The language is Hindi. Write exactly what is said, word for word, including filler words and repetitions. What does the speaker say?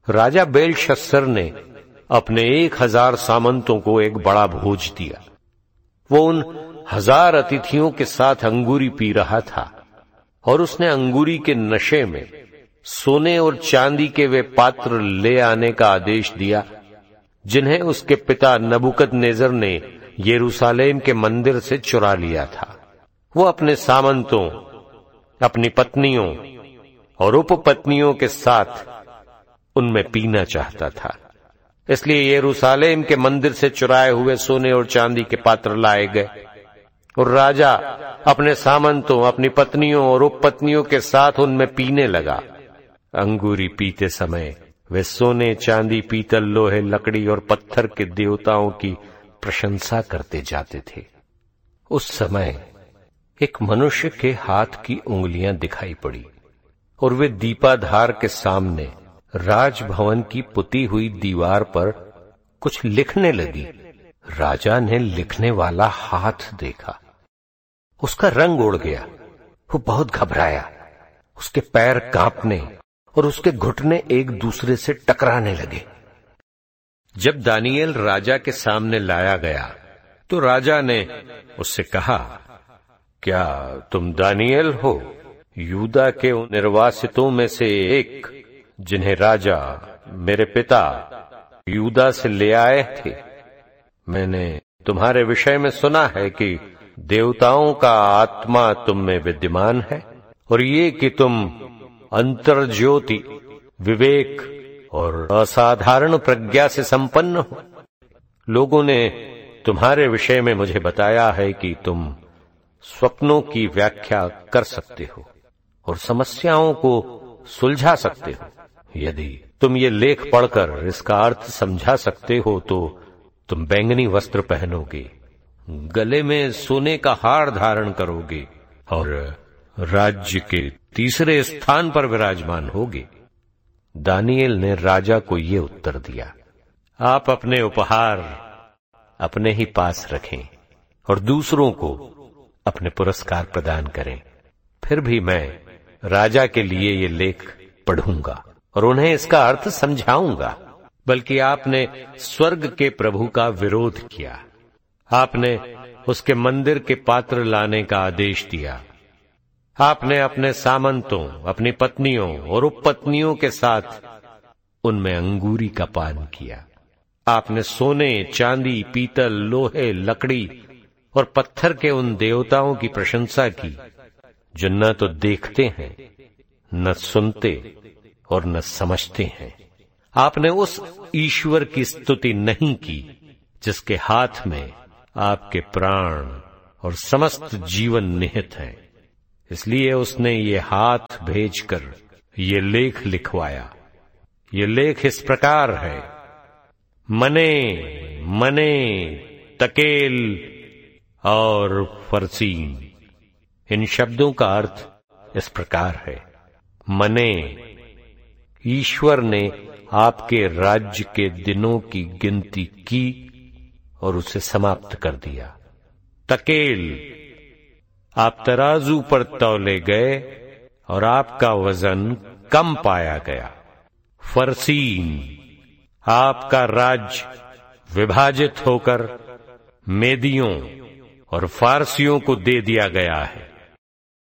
राजा बेलशस्सर ने अपने एक हजार सामंतों को एक बड़ा भोज दिया। वो उन हजार अतिथियों के साथ अंगूरी पी रहा था और उसने अंगूरी के नशे में सोने और चांदी के वे पात्र ले आने का आदेश दिया जिन्हें उसके पिता नबूकदनेस्सर ने यरूशलेम के मंदिर से चुरा लिया था। वो अपने सामंतों, अपनी पत्नियों और उपपत्नियों के साथ उनमें पीना चाहता था। इसलिए यरूशलेम के मंदिर से चुराए हुए सोने और चांदी के पात्र लाए गए और राजा अपने सामंतों, अपनी पत्नियों और उपपत्नियों के साथ उनमें पीने लगा। अंगूरी पीते समय वे सोने, चांदी, पीतल, लोहे, लकड़ी और पत्थर के देवताओं की प्रशंसा करते जाते थे। उस समय एक मनुष्य के हाथ की उंगलियां दिखाई पड़ी और वे दीपाधार के सामने राजभवन की पुती हुई दीवार पर कुछ लिखने लगी। राजा ने लिखने वाला हाथ देखा, उसका रंग उड़ गया। वो बहुत घबराया, उसके पैर कांपने और उसके घुटने एक दूसरे से टकराने लगे। जब दानियेल राजा के सामने लाया गया तो राजा ने उससे कहा, क्या तुम दानियेल हो, यूदा के उन निर्वासितों में से एक जिन्हें राजा मेरे पिता यूदा से ले आए थे? मैंने तुम्हारे विषय में सुना है कि देवताओं का आत्मा तुम में विद्यमान है और ये कि तुम अंतर्ज्योति, विवेक और असाधारण प्रज्ञा से संपन्न हो। लोगों ने तुम्हारे विषय में मुझे बताया है कि तुम स्वप्नों की व्याख्या कर सकते हो और समस्याओं को सुलझा सकते हो। यदि तुम ये लेख पढ़कर इसका अर्थ समझा सकते हो तो तुम बैंगनी वस्त्र पहनोगे, गले में सोने का हार धारण करोगे और राज्य के तीसरे स्थान पर विराजमान होगे। दानियेल ने राजा को ये उत्तर दिया, आप अपने उपहार अपने ही पास रखें और दूसरों को अपने पुरस्कार प्रदान करें। फिर भी मैं राजा के लिए ये लेख पढ़ूंगा और उन्हें इसका अर्थ समझाऊंगा। बल्कि आपने स्वर्ग के प्रभु का विरोध किया, आपने उसके मंदिर के पात्र लाने का आदेश दिया। आपने अपने सामंतों, अपनी पत्नियों और उपपत्नियों के साथ उनमें अंगूरी का पान किया। आपने सोने, चांदी, पीतल, लोहे, लकड़ी और पत्थर के उन देवताओं की प्रशंसा की जो न तो देखते हैं, न सुनते और न समझते हैं। आपने उस ईश्वर की स्तुति नहीं की जिसके हाथ में आपके प्राण और समस्त जीवन निहित है। इसलिए उसने ये हाथ भेजकर ये लेख लिखवाया। ये लेख इस प्रकार है, मने, मने, तकेल और फरसीन। इन शब्दों का अर्थ इस प्रकार है, मने, ईश्वर ने आपके राज्य के दिनों की गिनती की और उसे समाप्त कर दिया। तकेल, आप तराजू पर तौले गए और आपका वजन कम पाया गया। फरसीन, आपका राज्य विभाजित होकर मेदियों और फारसियों को दे दिया गया है।